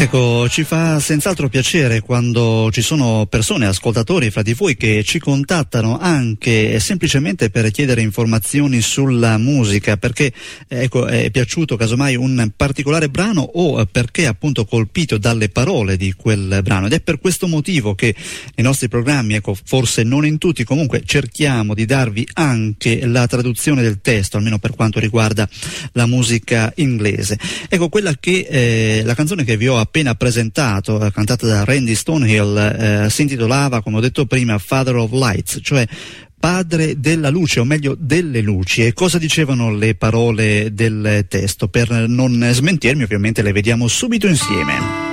Ecco, ci fa senz'altro piacere quando ci sono persone, ascoltatori fra di voi che ci contattano anche semplicemente per chiedere informazioni sulla musica, perché ecco, è piaciuto casomai un particolare brano o perché appunto colpito dalle parole di quel brano, ed è per questo motivo che nei nostri programmi, ecco, forse non in tutti, comunque cerchiamo di darvi anche la traduzione del testo, almeno per quanto riguarda la musica inglese. Ecco, la canzone che vi ho appena presentato, cantata da Randy Stonehill, si intitolava, come ho detto prima, Father of Lights, cioè padre della luce, o meglio delle luci. E cosa dicevano le parole del testo? Per non smentirmi, ovviamente le vediamo subito insieme.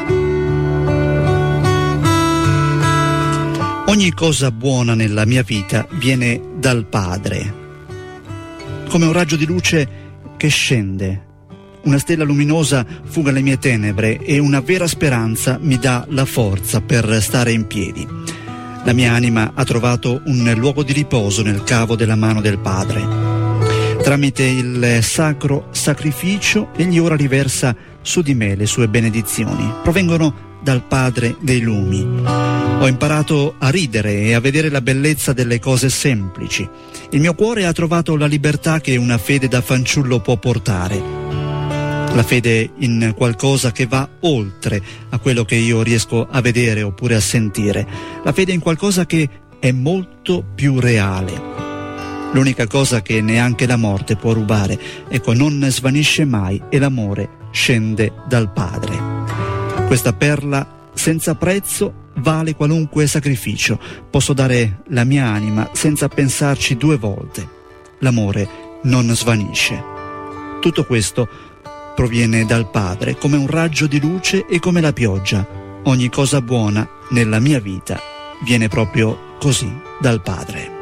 Ogni cosa buona nella mia vita viene dal Padre, come un raggio di luce che scende. Una stella luminosa fuga le mie tenebre e una vera speranza mi dà la forza per stare in piedi. La mia anima ha trovato un luogo di riposo nel cavo della mano del Padre. Tramite il sacro sacrificio egli ora riversa su di me le sue benedizioni. Provengono dal Padre dei lumi. Ho imparato a ridere e a vedere la bellezza delle cose semplici. Il mio cuore ha trovato la libertà che una fede da fanciullo può portare. La fede in qualcosa che va oltre a quello che io riesco a vedere oppure a sentire. La fede in qualcosa che è molto più reale. L'unica cosa che neanche la morte può rubare, ecco, non svanisce mai e l'amore scende dal Padre. Questa perla senza prezzo vale qualunque sacrificio. Posso dare la mia anima senza pensarci due volte. L'amore non svanisce. Tutto questo proviene dal Padre, come un raggio di luce e come la pioggia. Ogni cosa buona nella mia vita viene proprio così dal Padre.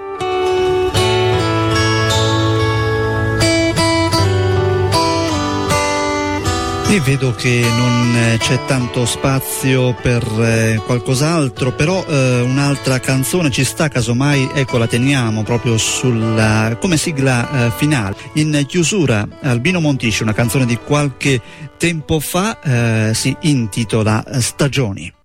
E vedo che non c'è tanto spazio per qualcos'altro, però un'altra canzone ci sta, casomai, ecco, la teniamo proprio come sigla finale. In chiusura, Albino Montisci, una canzone di qualche tempo fa, si intitola Stagioni.